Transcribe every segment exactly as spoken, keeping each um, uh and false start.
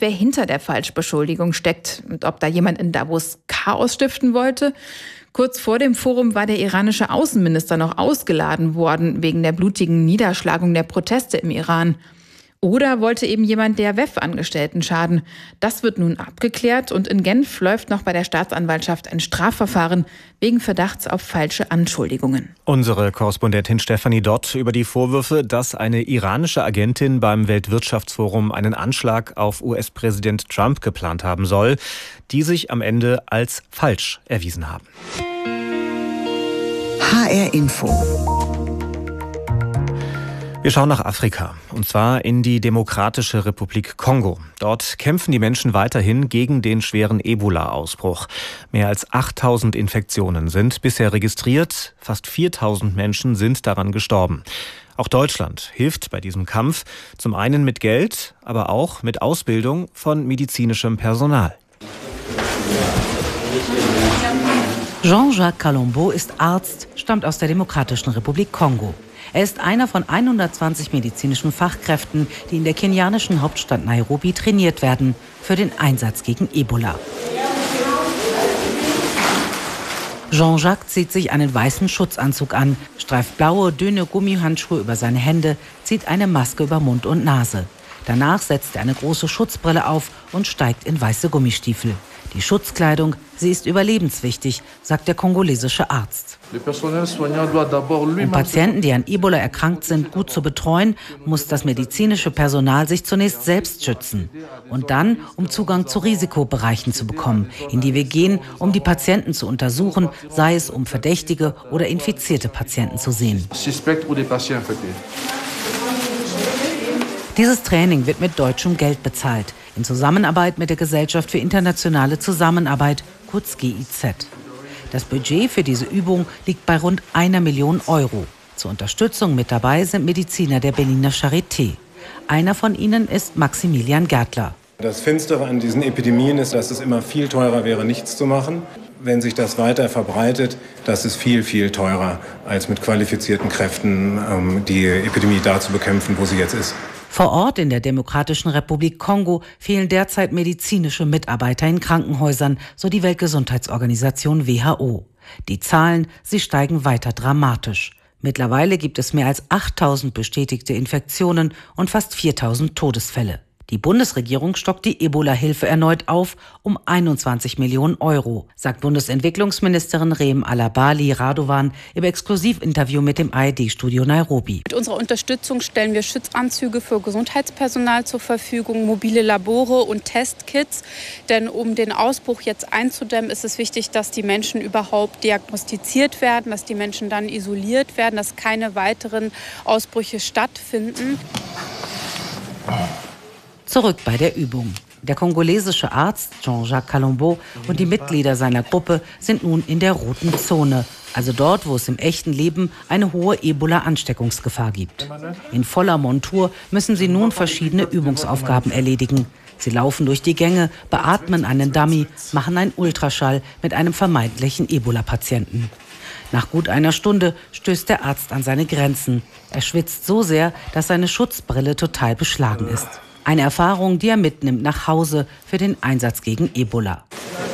wer hinter der Falschbeschuldigung steckt und ob da jemand in Davos Chaos stiften wollte. Kurz vor dem Forum war der iranische Außenminister noch ausgeladen worden wegen der blutigen Niederschlagung der Proteste im Iran. Oder wollte eben jemand der W E F-Angestellten schaden? Das wird nun abgeklärt und in Genf läuft noch bei der Staatsanwaltschaft ein Strafverfahren wegen Verdachts auf falsche Anschuldigungen. Unsere Korrespondentin Stefanie Dott über die Vorwürfe, dass eine iranische Agentin beim Weltwirtschaftsforum einen Anschlag auf U S-Präsident Trump geplant haben soll, die sich am Ende als falsch erwiesen haben. H R Info. Wir schauen nach Afrika, und zwar in die Demokratische Republik Kongo. Dort kämpfen die Menschen weiterhin gegen den schweren Ebola-Ausbruch. Mehr als achttausend Infektionen sind bisher registriert, fast viertausend Menschen sind daran gestorben. Auch Deutschland hilft bei diesem Kampf, zum einen mit Geld, aber auch mit Ausbildung von medizinischem Personal. Jean-Jacques Kalombo ist Arzt, stammt aus der Demokratischen Republik Kongo. Er ist einer von hundertzwanzig medizinischen Fachkräften, die in der kenianischen Hauptstadt Nairobi trainiert werden für den Einsatz gegen Ebola. Jean-Jacques zieht sich einen weißen Schutzanzug an, streift blaue, dünne Gummihandschuhe über seine Hände, zieht eine Maske über Mund und Nase. Danach setzt er eine große Schutzbrille auf und steigt in weiße Gummistiefel. Die Schutzkleidung, sie ist überlebenswichtig, sagt der kongolesische Arzt. Um Patienten, die an Ebola erkrankt sind, gut zu betreuen, muss das medizinische Personal sich zunächst selbst schützen. Und dann, um Zugang zu Risikobereichen zu bekommen, in die wir gehen, um die Patienten zu untersuchen, sei es um verdächtige oder infizierte Patienten zu sehen. Dieses Training wird mit deutschem Geld bezahlt, in Zusammenarbeit mit der Gesellschaft für internationale Zusammenarbeit, kurz G I Z. Das Budget für diese Übung liegt bei rund einer Million Euro. Zur Unterstützung mit dabei sind Mediziner der Berliner Charité. Einer von ihnen ist Maximilian Gärtler. Das Finstere an diesen Epidemien ist, dass es immer viel teurer wäre, nichts zu machen. Wenn sich das weiter verbreitet, das ist viel, viel teurer, als mit qualifizierten Kräften die Epidemie da zu bekämpfen, wo sie jetzt ist. Vor Ort in der Demokratischen Republik Kongo fehlen derzeit medizinische Mitarbeiter in Krankenhäusern, so die Weltgesundheitsorganisation W H O. Die Zahlen, sie steigen weiter dramatisch. Mittlerweile gibt es mehr als achttausend bestätigte Infektionen und fast viertausend Todesfälle. Die Bundesregierung stockt die Ebola-Hilfe erneut auf um einundzwanzig Millionen Euro, sagt Bundesentwicklungsministerin Reem Alabali Radovan im Exklusivinterview mit dem A R D-Studio Nairobi. Mit unserer Unterstützung stellen wir Schutzanzüge für Gesundheitspersonal zur Verfügung, mobile Labore und Testkits. Denn um den Ausbruch jetzt einzudämmen, ist es wichtig, dass die Menschen überhaupt diagnostiziert werden, dass die Menschen dann isoliert werden, dass keine weiteren Ausbrüche stattfinden. Zurück bei der Übung. Der kongolesische Arzt Jean-Jacques Kalombo und die Mitglieder seiner Gruppe sind nun in der roten Zone, also dort, wo es im echten Leben eine hohe Ebola-Ansteckungsgefahr gibt. In voller Montur müssen sie nun verschiedene Übungsaufgaben erledigen. Sie laufen durch die Gänge, beatmen einen Dummy, machen einen Ultraschall mit einem vermeintlichen Ebola-Patienten. Nach gut einer Stunde stößt der Arzt an seine Grenzen. Er schwitzt so sehr, dass seine Schutzbrille total beschlagen ist. Eine Erfahrung, die er mitnimmt nach Hause für den Einsatz gegen Ebola.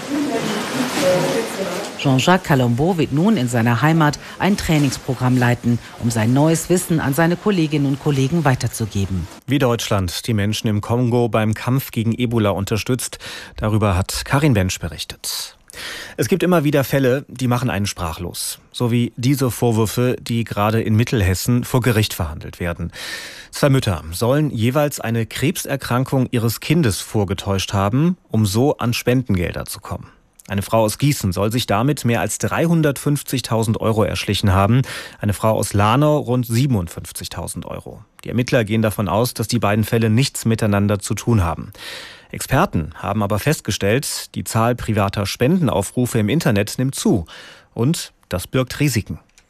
Jean-Jacques Kalombo wird nun in seiner Heimat ein Trainingsprogramm leiten, um sein neues Wissen an seine Kolleginnen und Kollegen weiterzugeben. Wie Deutschland die Menschen im Kongo beim Kampf gegen Ebola unterstützt, darüber hat Karin Bensch berichtet. Es gibt immer wieder Fälle, die machen einen sprachlos. So wie diese Vorwürfe, die gerade in Mittelhessen vor Gericht verhandelt werden. Zwei Mütter sollen jeweils eine Krebserkrankung ihres Kindes vorgetäuscht haben, um so an Spendengelder zu kommen. Eine Frau aus Gießen soll sich damit mehr als dreihundertfünfzigtausend Euro erschlichen haben. Eine Frau aus Lahnau rund siebenundfünfzigtausend Euro. Die Ermittler gehen davon aus, dass die beiden Fälle nichts miteinander zu tun haben. Experten haben aber festgestellt, die Zahl privater Spendenaufrufe im Internet nimmt zu. Und das birgt Risiken.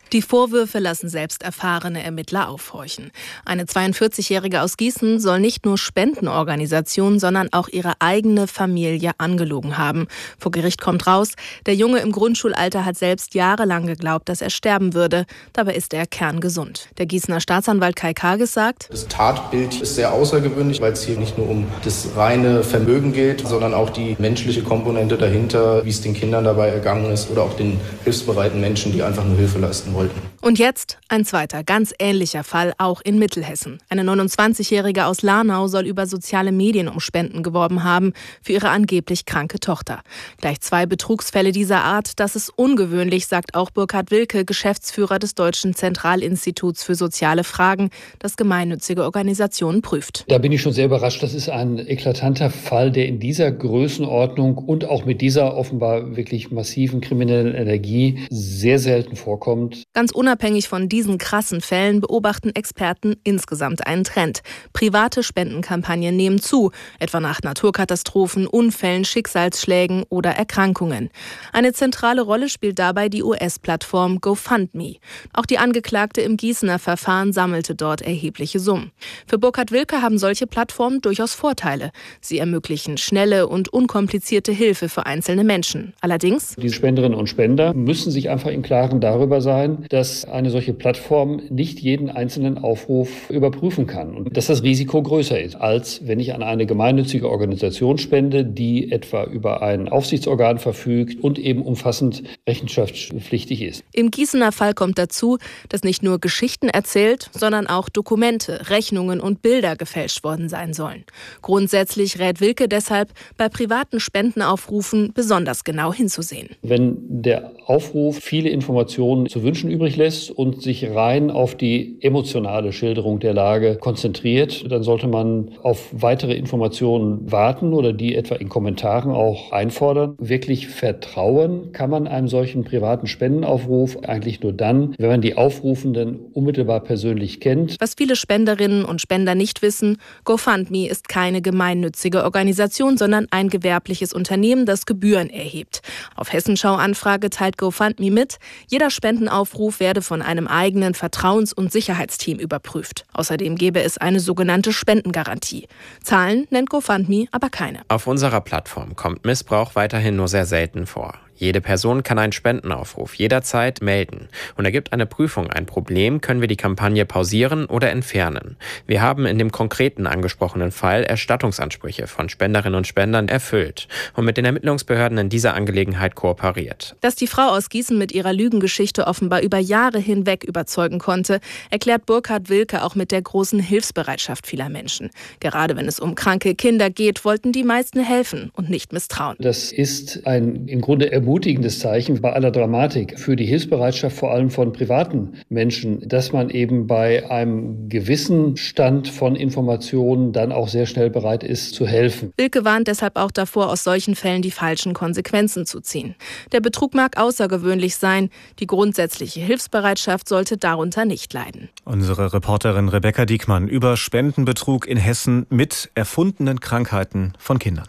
Die Vorwürfe lassen selbst erfahrene Ermittler aufhorchen. Eine zweiundvierzigjährige aus Gießen soll nicht nur Spendenorganisationen, sondern auch ihre eigene Familie angelogen haben. Vor Gericht kommt raus, der Junge im Grundschulalter hat selbst jahrelang geglaubt, dass er sterben würde. Dabei ist er kerngesund. Der Gießener Staatsanwalt Kai Karges sagt: Das Tatbild ist sehr außergewöhnlich, weil es hier nicht nur um das reine Vermögen geht, sondern auch die menschliche Komponente dahinter, wie es den Kindern dabei ergangen ist oder auch den hilfsbereiten Menschen, die einfach nur Hilfe leisten wollten. Und jetzt ein zweiter, ganz ähnlicher Fall, auch in Mittelhessen. Eine neunundzwanzigjährige aus Lahnau soll über soziale Medien um Spenden geworben haben für ihre angeblich kranke Tochter. Gleich zwei Betrugsfälle dieser Art, das ist ungewöhnlich, sagt auch Burkhard Wilke, Geschäftsführer des Deutschen Zentralinstituts für soziale Fragen, das gemeinnützige Organisationen prüft. Da bin ich schon sehr überrascht. Das ist ein eklatanter Fall, der in dieser Größenordnung und auch mit dieser offenbar wirklich massiven kriminellen Energie sehr selten vorkommt. Ganz unabhängig von diesen krassen Fällen beobachten Experten insgesamt einen Trend. Private Spendenkampagnen nehmen zu, etwa nach Naturkatastrophen, Unfällen, Schicksalsschlägen oder Erkrankungen. Eine zentrale Rolle spielt dabei die U S-Plattform GoFundMe. Auch die Angeklagte im Gießener Verfahren sammelte dort erhebliche Summen. Für Burkhard Wilke haben solche Plattformen durchaus Vorteile. Sie ermöglichen schnelle und unkomplizierte Hilfe für einzelne Menschen. Allerdings: Die Spenderinnen und Spender müssen sich einfach im Klaren darüber sein, dass eine solche Plattform nicht jeden einzelnen Aufruf überprüfen kann und dass das Risiko größer ist, als wenn ich an eine gemeinnützige Organisation spende, die etwa über ein Aufsichtsorgan verfügt und eben umfassend rechenschaftspflichtig ist. Im Gießener Fall kommt dazu, dass nicht nur Geschichten erzählt, sondern auch Dokumente, Rechnungen und Bilder gefälscht worden sein sollen. Grundsätzlich rät Wilke deshalb, bei privaten Spendenaufrufen besonders genau hinzusehen. Wenn der Aufruf viele Informationen zu wünschen übrig lässt und sich rein auf die emotionale Schilderung der Lage konzentriert, dann sollte man auf weitere Informationen warten oder die etwa in Kommentaren auch einfordern. Wirklich vertrauen kann man einem solchen privaten Spendenaufruf eigentlich nur dann, wenn man die Aufrufenden unmittelbar persönlich kennt. Was viele Spenderinnen und Spender nicht wissen: GoFundMe ist keine gemeinnützige Organisation, sondern ein gewerbliches Unternehmen, das Gebühren erhebt. Auf Hessenschau-Anfrage teilt GoFundMe mit, jeder Spendenaufruf werde von einem eigenen Vertrauens- und Sicherheitsteam überprüft. Außerdem gebe es eine sogenannte Spendengarantie. Zahlen nennt GoFundMe aber keine. Auf unserer Plattform kommt Missbrauch weiterhin nur sehr selten vor. Jede Person kann einen Spendenaufruf jederzeit melden. Und ergibt eine Prüfung ein Problem, können wir die Kampagne pausieren oder entfernen. Wir haben in dem konkreten angesprochenen Fall Erstattungsansprüche von Spenderinnen und Spendern erfüllt und mit den Ermittlungsbehörden in dieser Angelegenheit kooperiert. Dass die Frau aus Gießen mit ihrer Lügengeschichte offenbar über Jahre hinweg überzeugen konnte, erklärt Burkhard Wilke auch mit der großen Hilfsbereitschaft vieler Menschen. Gerade wenn es um kranke Kinder geht, wollten die meisten helfen und nicht misstrauen. Das ist ein im Grunde ermutigendes Zeichen bei aller Dramatik für die Hilfsbereitschaft vor allem von privaten Menschen, dass man eben bei einem gewissen Stand von Informationen dann auch sehr schnell bereit ist zu helfen. Wilke warnt deshalb auch davor, aus solchen Fällen die falschen Konsequenzen zu ziehen. Der Betrug mag außergewöhnlich sein, die grundsätzliche Hilfsbereitschaft sollte darunter nicht leiden. Unsere Reporterin Rebecca Diekmann über Spendenbetrug in Hessen mit erfundenen Krankheiten von Kindern.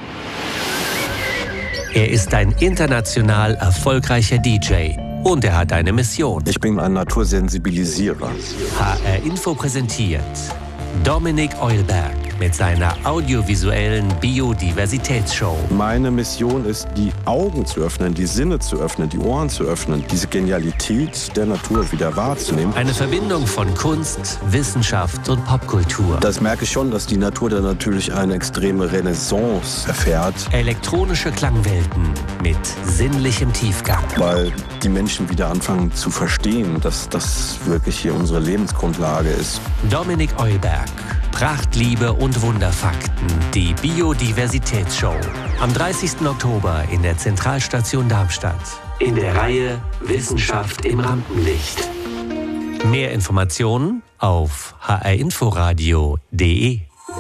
Er ist ein international erfolgreicher D J und er hat eine Mission. Ich bin ein Natursensibilisierer. H R Info präsentiert Dominik Eulberg mit seiner audiovisuellen Biodiversitätsshow. Meine Mission ist, die Augen zu öffnen, die Sinne zu öffnen, die Ohren zu öffnen, diese Genialität der Natur wieder wahrzunehmen. Eine Verbindung von Kunst, Wissenschaft und Popkultur. Das merke ich schon, dass die Natur dann natürlich eine extreme Renaissance erfährt. Elektronische Klangwelten mit sinnlichem Tiefgang. Weil die Menschen wieder anfangen zu verstehen, dass das wirklich hier unsere Lebensgrundlage ist. Dominik Eulberg. Pracht, Liebe und Wunderfakten. Die Biodiversitätsshow. Am dreißigsten Oktober in der Zentralstation Darmstadt. In der Reihe Wissenschaft im Rampenlicht. Mehr Informationen auf h r inforadio punkt d e.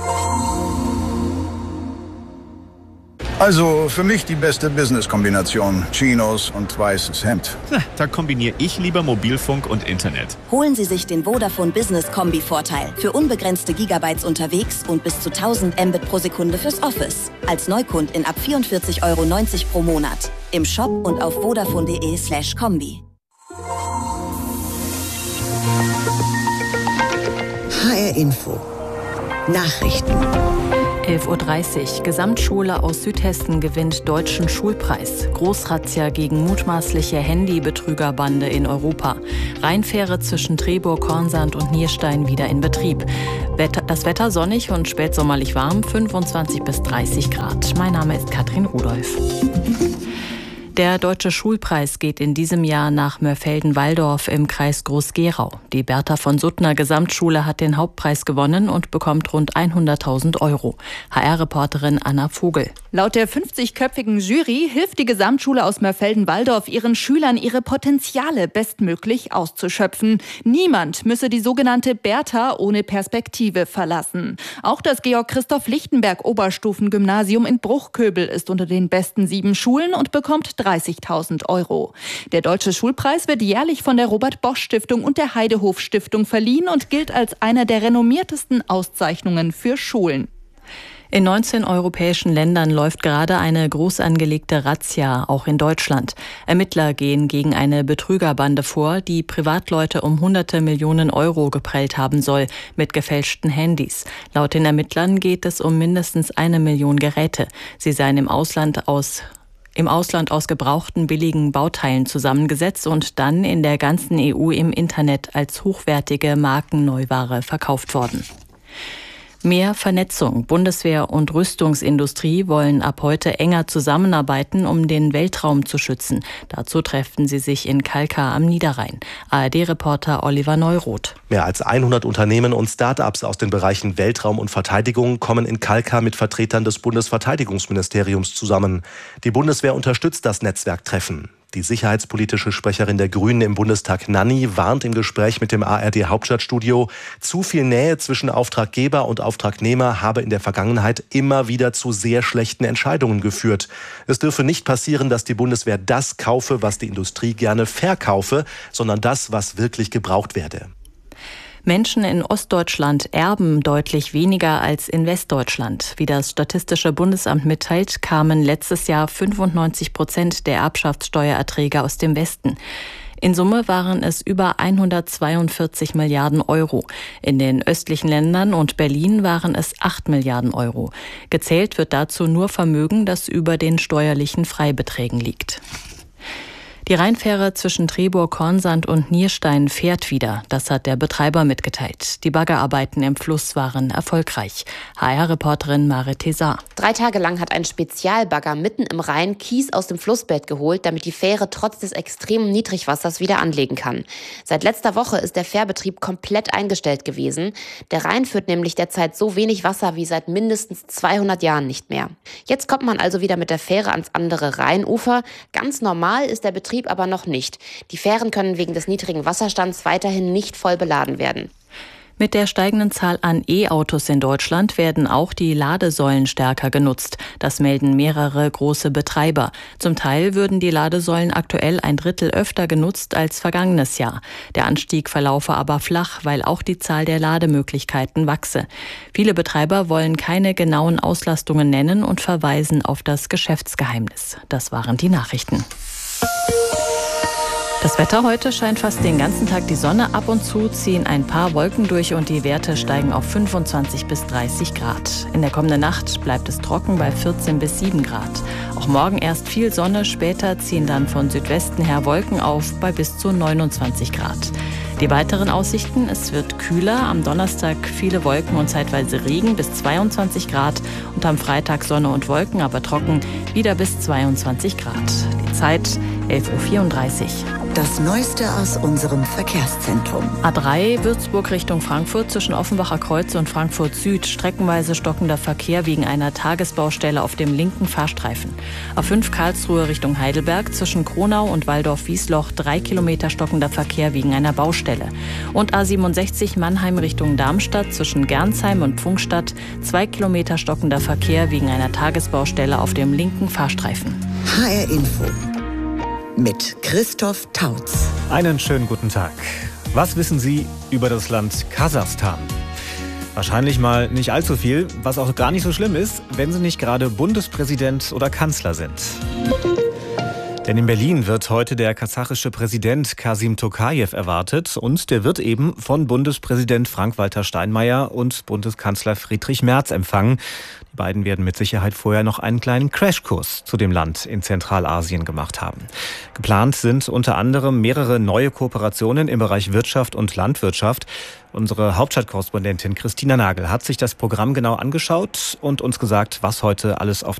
Also für mich die beste Business-Kombination. Chinos und weißes Hemd. Da kombiniere ich lieber Mobilfunk und Internet. Holen Sie sich den Vodafone Business Kombi-Vorteil. Für unbegrenzte Gigabytes unterwegs und bis zu tausend Mbit pro Sekunde fürs Office. Als Neukundin ab vierundvierzig Euro neunzig pro Monat. Im Shop und auf vodafone punkt d e slash kombi. H R Info Nachrichten. elf Uhr dreißig. Gesamtschule aus Südhessen gewinnt Deutschen Schulpreis. Großrazzia gegen mutmaßliche Handybetrügerbande in Europa. Rheinfähre zwischen Trebour, Kornsand und Nierstein wieder in Betrieb. Wetter, das Wetter sonnig und spätsommerlich warm, fünfundzwanzig bis dreißig Grad. Mein Name ist Katrin Rudolph. Der Deutsche Schulpreis geht in diesem Jahr nach Mörfelden-Walldorf im Kreis Groß-Gerau. Die Bertha von Suttner Gesamtschule hat den Hauptpreis gewonnen und bekommt rund hunderttausend Euro. H R-Reporterin Anna Vogel. Laut der fünfzigköpfigen Jury hilft die Gesamtschule aus Mörfelden-Walldorf ihren Schülern, ihre Potenziale bestmöglich auszuschöpfen. Niemand müsse die sogenannte Bertha ohne Perspektive verlassen. Auch das Georg-Christoph-Lichtenberg-Oberstufengymnasium in Bruchköbel ist unter den besten sieben Schulen und bekommt dreißigtausend Euro. Der Deutsche Schulpreis wird jährlich von der Robert-Bosch-Stiftung und der Heidehof-Stiftung verliehen und gilt als einer der renommiertesten Auszeichnungen für Schulen. In neunzehn europäischen Ländern läuft gerade eine groß angelegte Razzia, auch in Deutschland. Ermittler gehen gegen eine Betrügerbande vor, die Privatleute um hunderte Millionen Euro geprellt haben soll mit gefälschten Handys. Laut den Ermittlern geht es um mindestens eine Million Geräte. Sie seien im Ausland aus im Ausland aus gebrauchten billigen Bauteilen zusammengesetzt und dann in der ganzen E U im Internet als hochwertige Markenneuware verkauft worden. Mehr Vernetzung. Bundeswehr und Rüstungsindustrie wollen ab heute enger zusammenarbeiten, um den Weltraum zu schützen. Dazu treffen sie sich in Kalkar am Niederrhein. A R D-Reporter Oliver Neuroth. Mehr als hundert Unternehmen und Start-ups aus den Bereichen Weltraum und Verteidigung kommen in Kalkar mit Vertretern des Bundesverteidigungsministeriums zusammen. Die Bundeswehr unterstützt das Netzwerktreffen. Die sicherheitspolitische Sprecherin der Grünen im Bundestag, Nanni, warnt im Gespräch mit dem A R D-Hauptstadtstudio, zu viel Nähe zwischen Auftraggeber und Auftragnehmer habe in der Vergangenheit immer wieder zu sehr schlechten Entscheidungen geführt. Es dürfe nicht passieren, dass die Bundeswehr das kaufe, was die Industrie gerne verkaufe, sondern das, was wirklich gebraucht werde. Menschen in Ostdeutschland erben deutlich weniger als in Westdeutschland. Wie das Statistische Bundesamt mitteilt, kamen letztes Jahr fünfundneunzig Prozent der Erbschaftssteuererträge aus dem Westen. In Summe waren es über hundertzweiundvierzig Milliarden Euro. In den östlichen Ländern und Berlin waren es acht Milliarden Euro. Gezählt wird dazu nur Vermögen, das über den steuerlichen Freibeträgen liegt. Die Rheinfähre zwischen Trebour, Kornsand und Nierstein fährt wieder. Das hat der Betreiber mitgeteilt. Die Baggerarbeiten im Fluss waren erfolgreich. H R-Reporterin Mare Tesa. Drei Tage lang hat ein Spezialbagger mitten im Rhein Kies aus dem Flussbett geholt, damit die Fähre trotz des extremen Niedrigwassers wieder anlegen kann. Seit letzter Woche ist der Fährbetrieb komplett eingestellt gewesen. Der Rhein führt nämlich derzeit so wenig Wasser wie seit mindestens zweihundert Jahren nicht mehr. Jetzt kommt man also wieder mit der Fähre ans andere Rheinufer. Ganz normal ist der Betrieb aber noch nicht. Die Fähren können wegen des niedrigen Wasserstands weiterhin nicht voll beladen werden. Mit der steigenden Zahl an E-Autos in Deutschland werden auch die Ladesäulen stärker genutzt. Das melden mehrere große Betreiber. Zum Teil würden die Ladesäulen aktuell ein Drittel öfter genutzt als vergangenes Jahr. Der Anstieg verlaufe aber flach, weil auch die Zahl der Lademöglichkeiten wachse. Viele Betreiber wollen keine genauen Auslastungen nennen und verweisen auf das Geschäftsgeheimnis. Das waren die Nachrichten. Das Wetter heute scheint fast den ganzen Tag die Sonne. Ab und zu ziehen ein paar Wolken durch und die Werte steigen auf fünfundzwanzig bis dreißig Grad. In der kommenden Nacht bleibt es trocken bei vierzehn bis sieben Grad. Auch morgen erst viel Sonne, später ziehen dann von Südwesten her Wolken auf bei bis zu neunundzwanzig Grad. Die weiteren Aussichten: Es wird kühler, am Donnerstag viele Wolken und zeitweise Regen bis zweiundzwanzig Grad und am Freitag Sonne und Wolken, aber trocken, wieder bis zweiundzwanzig Grad. Die Zeit elf Uhr vierunddreißig. Das Neueste aus unserem Verkehrszentrum. A drei Würzburg Richtung Frankfurt zwischen Offenbacher Kreuz und Frankfurt Süd. Streckenweise stockender Verkehr wegen einer Tagesbaustelle auf dem linken Fahrstreifen. A fünf Karlsruhe Richtung Heidelberg zwischen Kronau und Waldorf-Wiesloch. Drei Kilometer stockender Verkehr wegen einer Baustelle. Und A siebenundsechzig Mannheim Richtung Darmstadt zwischen Gernsheim und Pfungstadt. Zwei Kilometer stockender Verkehr wegen einer Tagesbaustelle auf dem linken Fahrstreifen. H R Info mit Christoph Tautz. Einen schönen guten Tag. Was wissen Sie über das Land Kasachstan? Wahrscheinlich mal nicht allzu viel, was auch gar nicht so schlimm ist, wenn Sie nicht gerade Bundespräsident oder Kanzler sind. Denn in Berlin wird heute der kasachische Präsident Kasim Tokajew erwartet und der wird eben von Bundespräsident Frank-Walter Steinmeier und Bundeskanzler Friedrich Merz empfangen. Die beiden werden mit Sicherheit vorher noch einen kleinen Crashkurs zu dem Land in Zentralasien gemacht haben. Geplant sind unter anderem mehrere neue Kooperationen im Bereich Wirtschaft und Landwirtschaft. Unsere Hauptstadtkorrespondentin Christina Nagel hat sich das Programm genau angeschaut und uns gesagt, was heute alles auf